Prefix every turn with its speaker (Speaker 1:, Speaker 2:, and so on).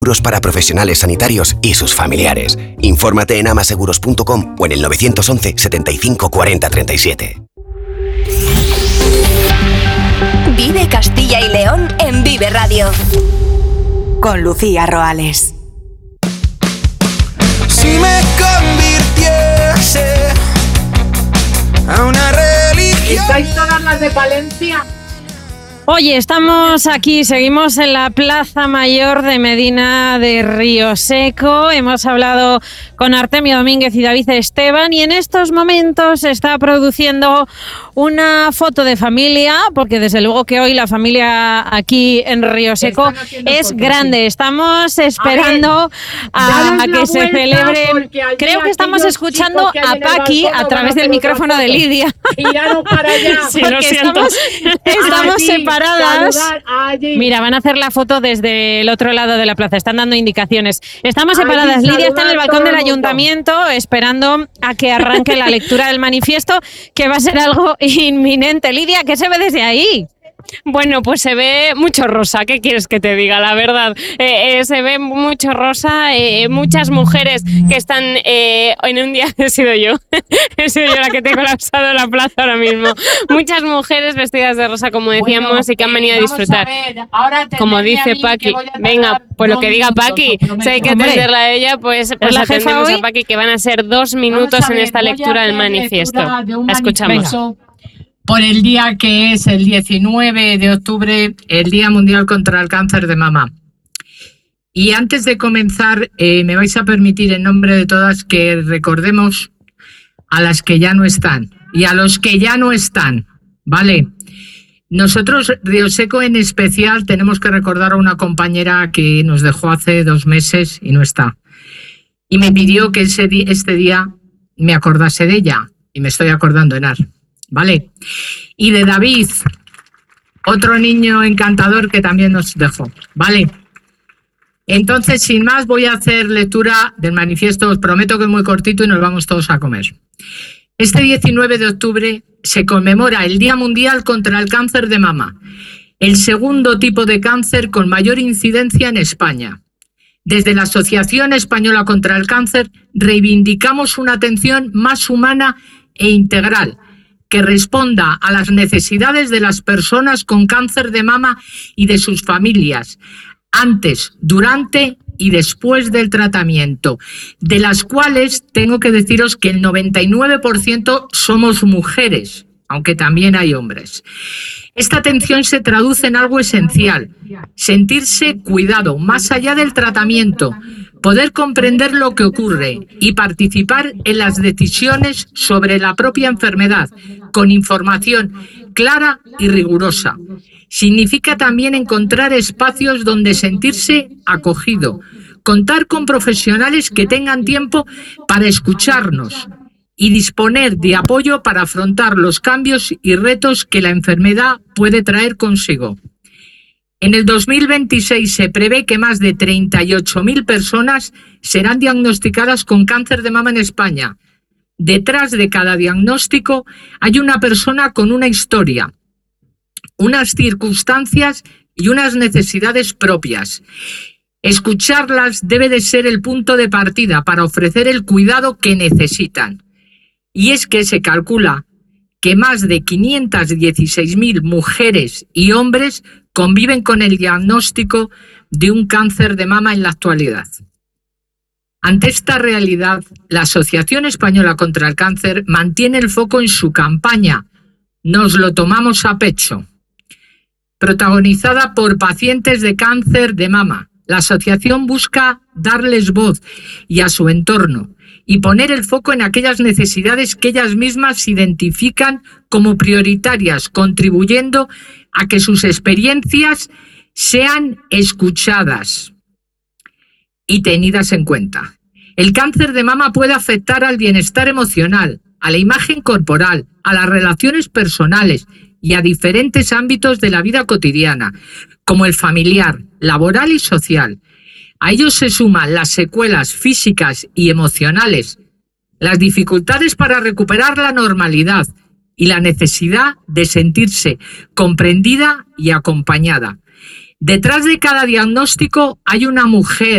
Speaker 1: Para profesionales sanitarios y sus familiares. Infórmate en amaseguros.com o en el 911 75 40 37.
Speaker 2: Vive Castilla y León en Vive Radio.
Speaker 3: Con Lucía Roales.
Speaker 4: Si me convirtiese a una religión.
Speaker 5: ¿Estáis todas las de Palencia?
Speaker 6: Oye, estamos aquí, seguimos en la Plaza Mayor de Medina de Río Seco. Hemos hablado con Artemio Domínguez y David Esteban y en estos momentos se está produciendo una foto de familia, porque desde luego que hoy la familia aquí en Río Seco es grande. Estamos esperando a que se celebre. Creo que estamos escuchando a Paqui a través del micrófono de Lidia.
Speaker 5: Tiraros para allá.
Speaker 6: Sí, porque estamos separadas. Mira, van a hacer la foto desde el otro lado de la plaza. Están dando indicaciones. Estamos separadas. Lidia está en el balcón del ayuntamiento esperando a que arranque la lectura del manifiesto, que va a ser algo inminente. Lidia, ¿qué se ve desde ahí?
Speaker 7: Bueno, pues se ve mucho rosa, ¿qué quieres que te diga? La verdad, se ve mucho rosa, muchas mujeres que están en un día, he sido yo la que te he colapsado la plaza ahora mismo, muchas mujeres vestidas de rosa, como decíamos, y que han venido a disfrutar. Como dice Paqui, venga, pues lo que diga Paqui, si hay que atenderla a ella, pues
Speaker 6: la jefa
Speaker 7: atendemos
Speaker 6: hoy.
Speaker 7: a Paqui, que van a ser 2 minutos en esta lectura del manifiesto. La escuchamos.
Speaker 5: Por el día que es el 19 de octubre, el Día Mundial contra el Cáncer de Mama. Y antes de comenzar, me vais a permitir en nombre de todas que recordemos a las que ya no están y a los que ya no están, ¿vale? Nosotros, Río Seco en especial, tenemos que recordar a una compañera que nos dejó hace 2 meses y no está. Y me pidió que este día me acordase de ella y me estoy acordando, Enar. ¿Vale? Y de David, otro niño encantador que también nos dejó, ¿vale? Entonces, sin más, voy a hacer lectura del manifiesto. Os prometo que es muy cortito y nos vamos todos a comer. Este 19 de octubre se conmemora el Día Mundial contra el Cáncer de Mama, el segundo tipo de cáncer con mayor incidencia en España. Desde la Asociación Española contra el Cáncer reivindicamos una atención más humana e integral, que responda a las necesidades de las personas con cáncer de mama y de sus familias, antes, durante y después del tratamiento, de las cuales tengo que deciros que el 99% somos mujeres, aunque también hay hombres. Esta atención se traduce en algo esencial: sentirse cuidado más allá del tratamiento, poder comprender lo que ocurre y participar en las decisiones sobre la propia enfermedad, con información clara y rigurosa. Significa también encontrar espacios donde sentirse acogido, contar con profesionales que tengan tiempo para escucharnos y disponer de apoyo para afrontar los cambios y retos que la enfermedad puede traer consigo. En el 2026 se prevé que más de 38.000 personas serán diagnosticadas con cáncer de mama en España. Detrás de cada diagnóstico hay una persona con una historia, unas circunstancias y unas necesidades propias. Escucharlas debe de ser el punto de partida para ofrecer el cuidado que necesitan. Y es que se calcula que más de 516.000 mujeres y hombres conviven con el diagnóstico de un cáncer de mama en la actualidad. Ante esta realidad, la Asociación Española contra el Cáncer mantiene el foco en su campaña Nos lo tomamos a pecho, protagonizada por pacientes de cáncer de mama. La asociación busca darles voz y a su entorno y poner el foco en aquellas necesidades que ellas mismas identifican como prioritarias, contribuyendo a que sus experiencias sean escuchadas y tenidas en cuenta. El cáncer de mama puede afectar al bienestar emocional, a la imagen corporal, a las relaciones personales y a diferentes ámbitos de la vida cotidiana, como el familiar, laboral y social. A ello se suman las secuelas físicas y emocionales, las dificultades para recuperar la normalidad y la necesidad de sentirse comprendida y acompañada. Detrás de cada diagnóstico hay una mujer